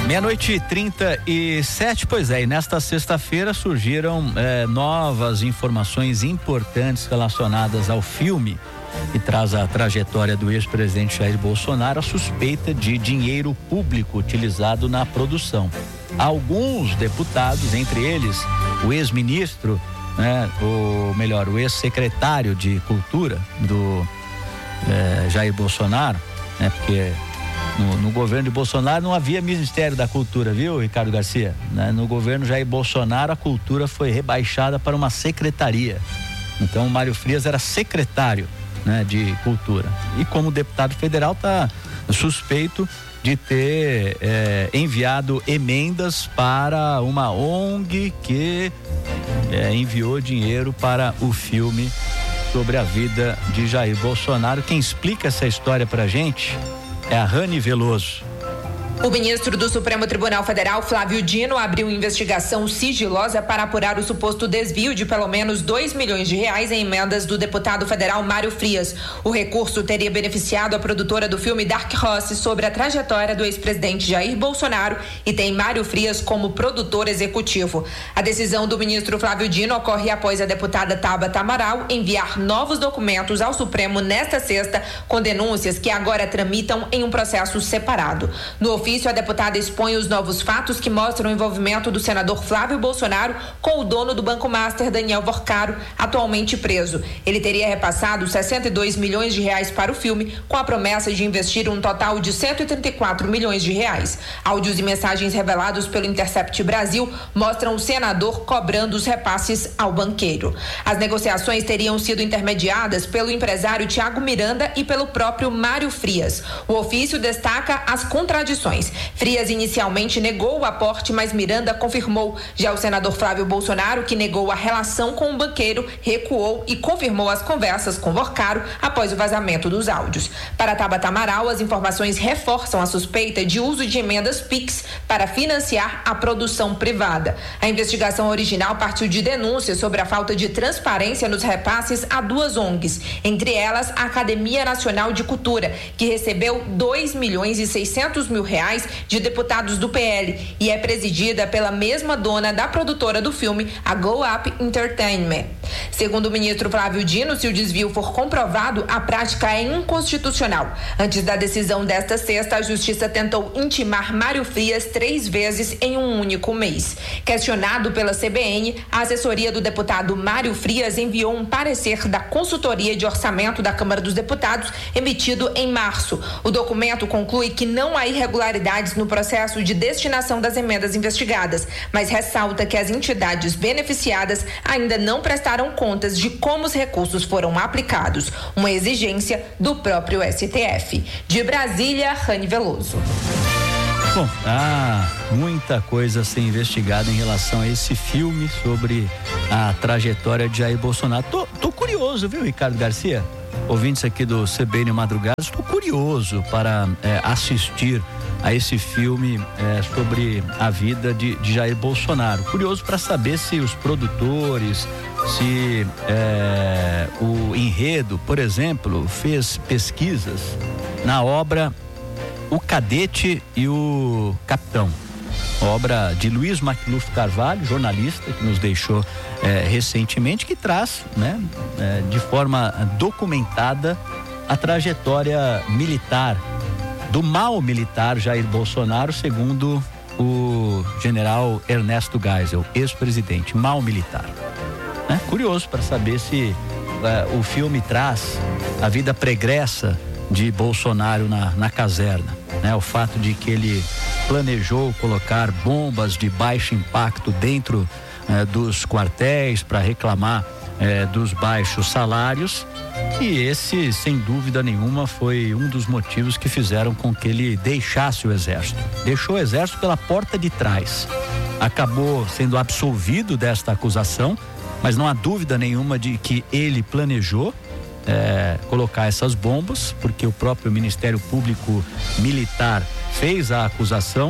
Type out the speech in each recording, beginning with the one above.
meia-noite e 37, pois é, e nesta sexta-feira surgiram novas informações importantes relacionadas ao filme que traz a trajetória do ex-presidente Jair Bolsonaro, a suspeita de dinheiro público utilizado na produção. Alguns deputados, entre eles o ex-ministro, o ex-secretário de Cultura do Jair Bolsonaro, porque no governo de Bolsonaro não havia Ministério da Cultura, viu, Ricardo Garcia? No governo Jair Bolsonaro a cultura foi rebaixada para uma secretaria. Então o Mário Frias era secretário, de Cultura. E como deputado federal está suspeito de ter enviado emendas para uma ONG que enviou dinheiro para o filme sobre a vida de Jair Bolsonaro. Quem explica essa história pra gente é a Rani Veloso. O ministro do Supremo Tribunal Federal, Flávio Dino, abriu investigação sigilosa para apurar o suposto desvio de pelo menos R$2 milhões em emendas do deputado federal Mário Frias. O recurso teria beneficiado a produtora do filme Dark Horse sobre a trajetória do ex-presidente Jair Bolsonaro e tem Mário Frias como produtor executivo. A decisão do ministro Flávio Dino ocorre após a deputada Tabata Amaral enviar novos documentos ao Supremo nesta sexta, com denúncias que agora tramitam em um processo separado. No ofício, a deputada expõe os novos fatos que mostram o envolvimento do senador Flávio Bolsonaro com o dono do Banco Master, Daniel Vorcaro, atualmente preso. Ele teria repassado R$62 milhões para o filme, com a promessa de investir um total de R$134 milhões. Áudios e mensagens revelados pelo Intercept Brasil mostram o senador cobrando os repasses ao banqueiro. As negociações teriam sido intermediadas pelo empresário Tiago Miranda e pelo próprio Mário Frias. O ofício destaca as contradições. Frias inicialmente negou o aporte, mas Miranda confirmou. Já o senador Flávio Bolsonaro, que negou a relação com o banqueiro, recuou e confirmou as conversas com Vorcaro após o vazamento dos áudios. Para Tabata Amaral, as informações reforçam a suspeita de uso de emendas PIX para financiar a produção privada. A investigação original partiu de denúncias sobre a falta de transparência nos repasses a duas ONGs, entre elas a Academia Nacional de Cultura, que recebeu R$2.600.000 de deputados do PL e é presidida pela mesma dona da produtora do filme, a Go Up Entertainment. Segundo o ministro Flávio Dino, se o desvio for comprovado, a prática é inconstitucional. Antes da decisão desta sexta, a justiça tentou intimar Mário Frias 3 vezes em um único mês. Questionado pela CBN, a assessoria do deputado Mário Frias enviou um parecer da consultoria de orçamento da Câmara dos Deputados, emitido em março. O documento conclui que não há irregularidades no processo de destinação das emendas investigadas, mas ressalta que as entidades beneficiadas ainda não prestaram contas de como os recursos foram aplicados, uma exigência do próprio STF. De Brasília, Rani Veloso. Bom, há muita coisa a ser investigada em relação a esse filme sobre a trajetória de Jair Bolsonaro. Tô curioso, viu, Ricardo Garcia? Ouvintes aqui do CBN Madrugada, estou curioso para assistir a esse filme sobre a vida de Jair Bolsonaro. Curioso para saber se os produtores, se o enredo, por exemplo, fez pesquisas na obra O Cadete e o Capitão, obra de Luiz Macluf Carvalho, jornalista que nos deixou recentemente, que traz, de forma documentada a trajetória militar do mal militar Jair Bolsonaro, segundo o general Ernesto Geisel, ex-presidente, mal militar. Curioso para saber se o filme traz a vida pregressa de Bolsonaro na caserna, o fato de que ele planejou colocar bombas de baixo impacto dentro dos quartéis para reclamar dos baixos salários, e esse, sem dúvida nenhuma, foi um dos motivos que fizeram com que ele deixasse o exército. Deixou o exército pela porta de trás. Acabou sendo absolvido desta acusação, mas não há dúvida nenhuma de que ele planejou colocar essas bombas, porque o próprio Ministério Público Militar fez a acusação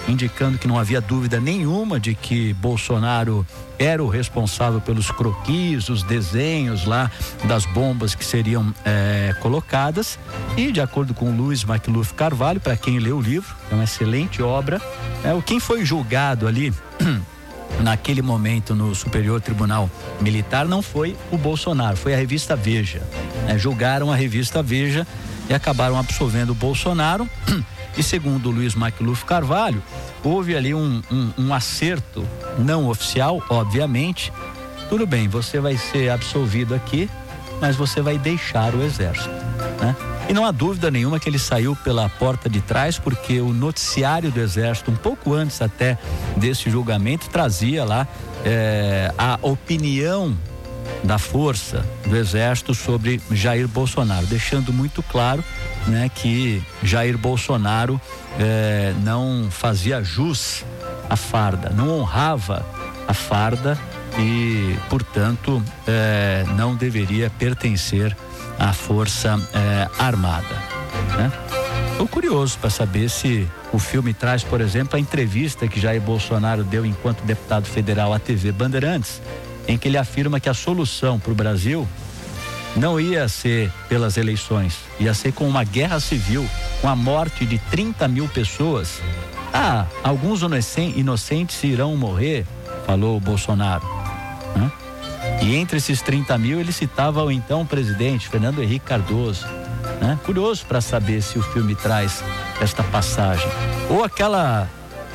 indicando que não havia dúvida nenhuma de que Bolsonaro era o responsável pelos croquis, os desenhos lá das bombas que seriam colocadas. E de acordo com Luiz Macluf Carvalho, para quem leu o livro, é uma excelente obra, quem foi julgado ali naquele momento no Superior Tribunal Militar não foi o Bolsonaro, foi a revista Veja. Julgaram a revista Veja e acabaram absolvendo o Bolsonaro. E segundo o Luiz Macluf Carvalho, houve ali um acerto não oficial, obviamente. Tudo bem, você vai ser absolvido aqui, mas você vai deixar o exército, né? E não há dúvida nenhuma que ele saiu pela porta de trás, porque o noticiário do exército, um pouco antes até desse julgamento, trazia lá a opinião da força do exército sobre Jair Bolsonaro, deixando muito claro, né, que Jair Bolsonaro não fazia jus à farda, não honrava a farda e, portanto, não deveria pertencer à força armada, né? Estou curioso para saber se o filme traz, por exemplo, a entrevista que Jair Bolsonaro deu enquanto deputado federal à TV Bandeirantes, em que ele afirma que a solução para o Brasil não ia ser pelas eleições, ia ser com uma guerra civil, com a morte de 30 mil pessoas. Alguns inocentes irão morrer, falou o Bolsonaro, né? E entre esses 30 mil ele citava o então presidente Fernando Henrique Cardoso, né? Curioso para saber se o filme traz esta passagem. Ou aquela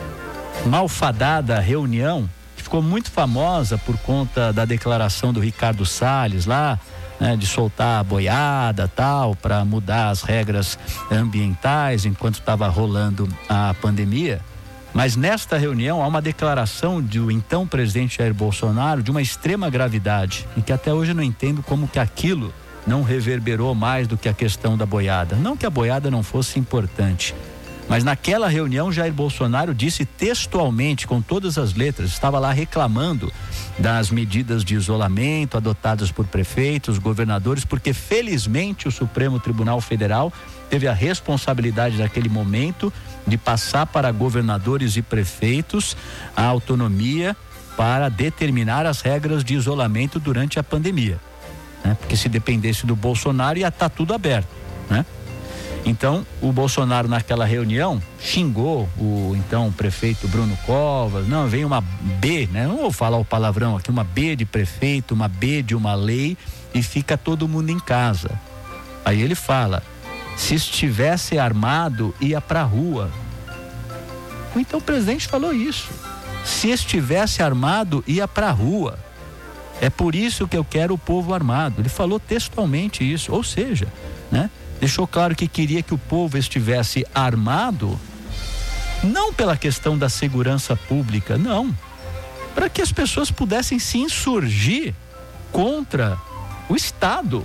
malfadada reunião que ficou muito famosa por conta da declaração do Ricardo Salles lá, né, de soltar a boiada tal, para mudar as regras ambientais enquanto estava rolando a pandemia. Mas nesta reunião há uma declaração do então presidente Jair Bolsonaro de uma extrema gravidade, em que até hoje eu não entendo como que aquilo não reverberou mais do que a questão da boiada. Não que a boiada não fosse importante, mas naquela reunião Jair Bolsonaro disse textualmente, com todas as letras, estava lá reclamando das medidas de isolamento adotadas por prefeitos, governadores, porque felizmente o Supremo Tribunal Federal teve a responsabilidade naquele momento de passar para governadores e prefeitos a autonomia para determinar as regras de isolamento durante a pandemia, né? Porque se dependesse do Bolsonaro ia estar tudo aberto, né? Então o Bolsonaro naquela reunião xingou o então prefeito Bruno Covas, não, vem uma B, né? Não vou falar o palavrão aqui, uma B de prefeito, uma B de uma lei e fica todo mundo em casa. Aí ele fala, se estivesse armado ia pra rua. Então o presidente falou isso, se estivesse armado ia pra rua, é por isso que eu quero o povo armado. Ele falou textualmente isso, ou seja, né? Deixou claro que queria que o povo estivesse armado, não pela questão da segurança pública, não, para que as pessoas pudessem se insurgir contra o Estado.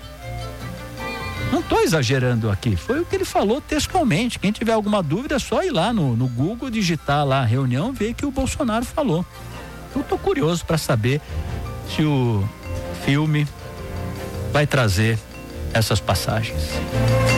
Não estou exagerando aqui, foi o que ele falou textualmente. Quem tiver alguma dúvida é só ir lá no Google, digitar lá a reunião, ver que o Bolsonaro falou. Eu estou curioso para saber se o filme vai trazer essas passagens.